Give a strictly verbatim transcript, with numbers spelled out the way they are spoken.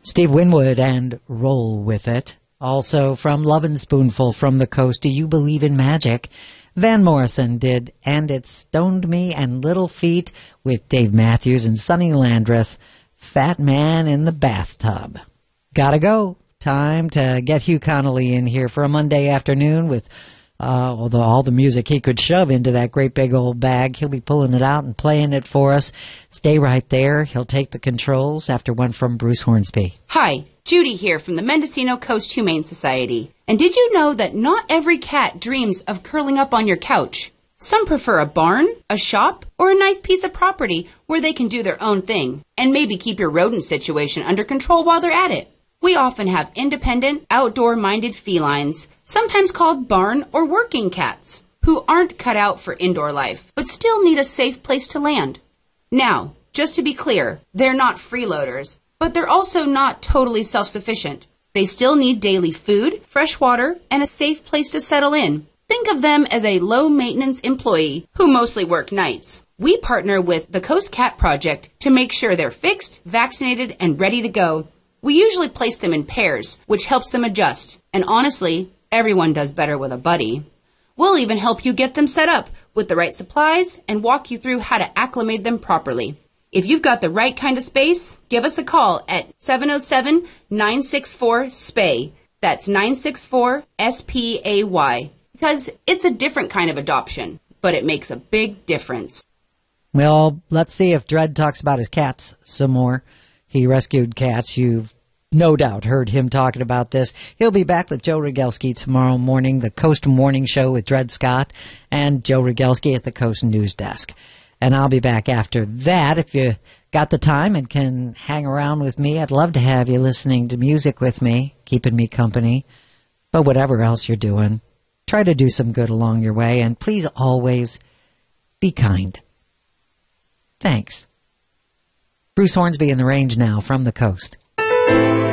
Steve Winwood and Roll With It. Also from Lovin' Spoonful from the Coast, Do You Believe in Magic? Van Morrison did And It Stoned Me and Little Feet with Dave Matthews and Sonny Landreth, Fat Man in the Bathtub. Gotta go. Time to get Hugh Connolly in here for a Monday afternoon with uh, all, the, all the music he could shove into that great big old bag. He'll be pulling it out and playing it for us. Stay right there. He'll take the controls after one from Bruce Hornsby. Hi, Judy here from the Mendocino Coast Humane Society. And did you know that not every cat dreams of curling up on your couch? Some prefer a barn, a shop, or a nice piece of property where they can do their own thing and maybe keep your rodent situation under control while they're at it. We often have independent, outdoor-minded felines, sometimes called barn or working cats, who aren't cut out for indoor life, but still need a safe place to land. Now, just to be clear, they're not freeloaders, but they're also not totally self-sufficient. They still need daily food, fresh water, and a safe place to settle in. Think of them as a low-maintenance employee who mostly work nights. We partner with the Coast Cat Project to make sure they're fixed, vaccinated, and ready to go. We usually place them in pairs, which helps them adjust. And honestly, everyone does better with a buddy. We'll even help you get them set up with the right supplies and walk you through how to acclimate them properly. If you've got the right kind of space, give us a call at seven oh seven, nine six four, S P A Y. That's nine six four, S P A Y. Because it's a different kind of adoption, but it makes a big difference. Well, let's see if Dredd talks about his cats some more. He rescued cats. You've no doubt heard him talking about this. He'll be back with Joe Rogalski tomorrow morning, the Coast Morning Show with Dredd Scott and Joe Rogalski at the Coast News Desk. And I'll be back after that. If you got the time and can hang around with me, I'd love to have you listening to music with me, keeping me company. But whatever else you're doing, try to do some good along your way, and please always be kind. Thanks. Bruce Hornsby in the Range now from the Coast.